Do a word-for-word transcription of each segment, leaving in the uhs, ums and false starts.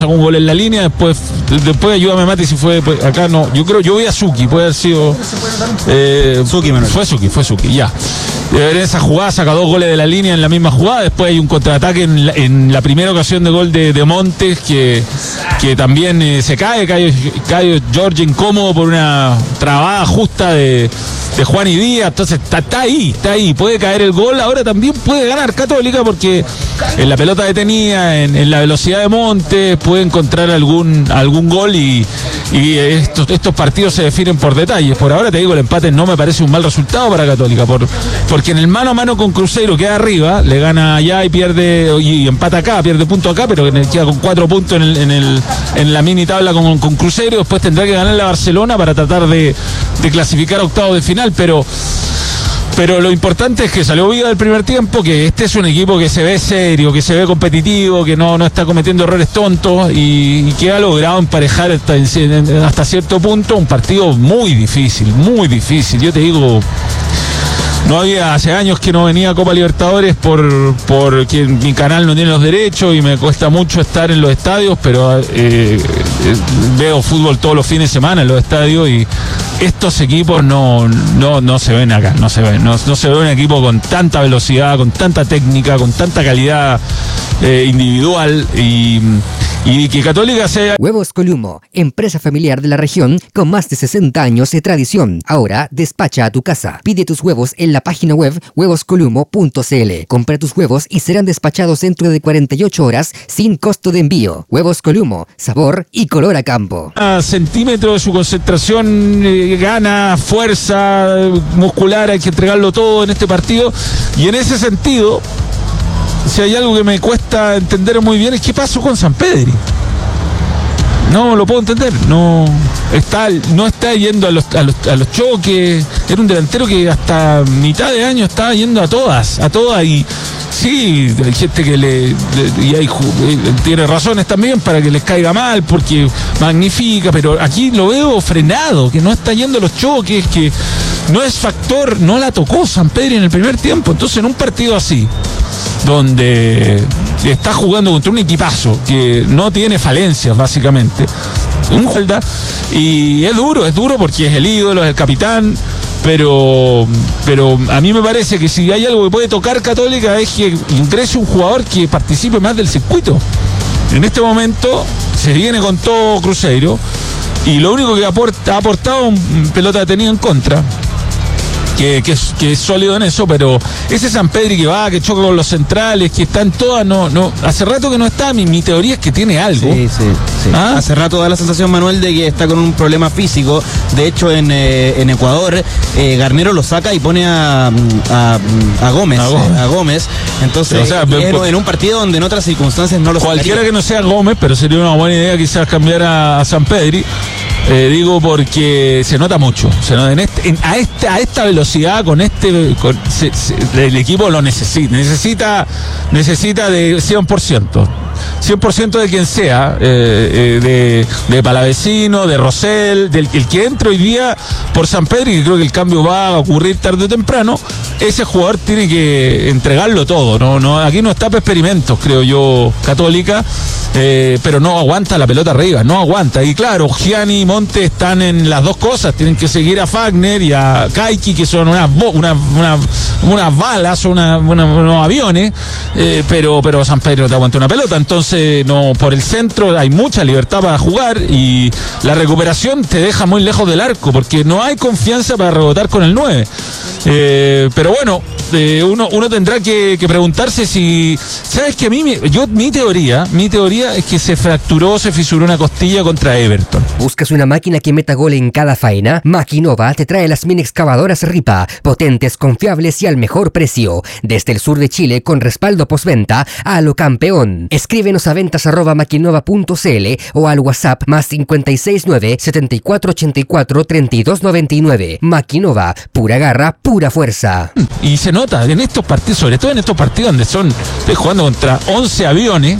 un gol en la línea, después después ayúdame Mati si fue pues, acá no, yo creo, yo voy a Suki, puede haber sido eh, Suki, Manuel. Fue Suki, fue Suki, ya. En esa jugada saca dos goles de la línea en la misma jugada, después hay un contraataque en la, en la primera ocasión de gol de, de Montes que, que también eh, se cae, cae, cae George incómodo por una trabada justa de, de Juan y Díaz, entonces está, está ahí, está ahí, puede caer el gol, ahora también puede ganar Católica porque en la pelota detenida, en, en la velocidad de Montes, puede encontrar algún, algún gol y, y estos, estos partidos se definen por detalles. Por ahora te digo, el empate no me parece un mal resultado para Católica, por, porque en el mano a mano con Cruzeiro queda arriba, le gana allá y pierde, y empata acá, pierde punto acá, pero queda con cuatro puntos en, el, en, el, en la mini tabla con, con Cruzeiro, después tendrá que ganar la Barcelona para tratar de, de clasificar a octavos de final, pero... Pero lo importante es que salió viva del primer tiempo, que este es un equipo que se ve serio, que se ve competitivo, que no, no está cometiendo errores tontos y, y que ha logrado emparejar hasta, hasta cierto punto un partido muy difícil, muy difícil. Yo te digo, no había, hace años que no venía a Copa Libertadores por porque mi canal no tiene los derechos y me cuesta mucho estar en los estadios, pero eh, eh, veo fútbol todos los fines de semana en los estadios y estos equipos no, no, no se ven acá, no se ven, no, no se ve un equipo con tanta velocidad, con tanta técnica, con tanta calidad eh, individual y, y que Católica sea... Huevos Columo, empresa familiar de la región con más de sesenta años de tradición. Ahora despacha a tu casa. Pide tus huevos en la página web huevos columo punto c l. Compra tus huevos y serán despachados dentro de cuarenta y ocho horas sin costo de envío. Huevos Columo, sabor y color a campo. A centímetro de su concentración, eh, gana, fuerza muscular, hay que entregarlo todo en este partido y en ese sentido, si hay algo que me cuesta entender muy bien es qué pasó con Sampedri. No lo puedo entender, no está, no está yendo a los, a los, a los choques, era un delantero que hasta mitad de año estaba yendo a todas, a todas y sí, hay gente que le, le y hay, tiene razones también para que les caiga mal porque magnifica, pero aquí lo veo frenado, que no está yendo a los choques, que no es factor, no la tocó Sampedri en el primer tiempo, entonces en un partido así donde está jugando contra un equipazo que no tiene falencias básicamente, un Holda, y es duro, es duro porque es el ídolo, es el capitán, pero pero a mí me parece que si hay algo que puede tocar Católica es que ingrese un jugador que participe más del circuito. En este momento se viene con todo Cruzeiro y lo único que aporta, ha aportado un pelota detenida en contra. Que, que, es, que es sólido en eso, pero ese Sampedri que va, que choca con los centrales, que está en todas, no, no, hace rato que no está, mi, mi teoría es que tiene algo. Sí, sí, sí. ¿Ah? Hace rato da la sensación, Manuel, de que está con un problema físico. De hecho, en, eh, en Ecuador, eh, Garnero lo saca y pone a, a, a Gómez. A Gómez. A Gómez. Entonces, o sea, en, en un partido donde en otras circunstancias no lo sacaría. Cualquiera que no sea Gómez, pero sería una buena idea quizás cambiar a, a Sampedri. Eh, digo porque se nota mucho, se nota en este, en, a, este, a esta velocidad, con este con, se, se, el equipo lo necesita, necesita, necesita de cien por ciento. cien por ciento de quien sea, eh, eh, de, de Palavecino, de Rosell, del el que entre hoy día por Sampedri, que creo que el cambio va a ocurrir tarde o temprano, ese jugador tiene que entregarlo todo, no, no, aquí no está para experimentos, creo yo, Católica, eh, pero no aguanta la pelota arriba, no aguanta, y claro, Gianni y Monte están en las dos cosas, tienen que seguir a Fagner y a Kaiki, que son unas una, una, unas balas, una, una, unos aviones, eh, pero, pero Sampedri no te aguanta una pelota, entonces no, por el centro hay mucha libertad para jugar y la recuperación te deja muy lejos del arco porque no hay confianza para rebotar con el nueve. Eh, pero bueno, eh, uno, uno tendrá que, que preguntarse si, sabes que a mí, yo mi teoría, mi teoría es que se fracturó, se fisuró una costilla contra Everton. ¿Buscas una máquina que meta gol en cada faena? Maquinova te trae las mini excavadoras Ripa, potentes, confiables y al mejor precio. Desde el sur de Chile con respaldo postventa a lo campeón. Escríbenos a ventas arroba maquinova punto c l o al WhatsApp más cinco seis nueve, siete cuatro ocho cuatro, tres dos nueve nueve. Maquinova, pura garra, pura fuerza. Y se nota en estos partidos, sobre todo en estos partidos donde son, estoy jugando contra once aviones,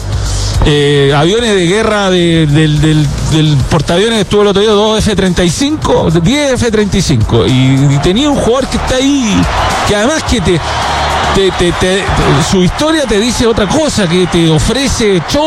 eh, aviones de guerra de, del, del, del portaaviones que estuvo el otro día, dos F treinta y cinco, diez F treinta y cinco, y, y tenía un jugador que está ahí, que además que te... Te, te, te, su historia te dice otra cosa, que te ofrece show